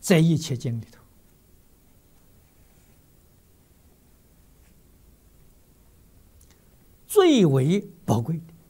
在一切经里头，最为宝贵的